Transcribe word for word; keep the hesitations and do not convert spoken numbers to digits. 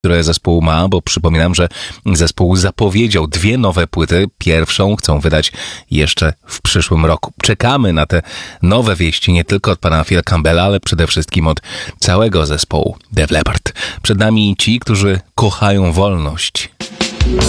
które zespół ma, bo przypominam, że zespół zapowiedział dwie nowe płyty. Pierwszą chcą wydać jeszcze w przyszłym roku. Czekamy na te nowe wieści nie tylko od pana Phila Campbella, ale przede wszystkim od całego zespołu Def Leppard. Przed nami ci, którzy kochają wolność.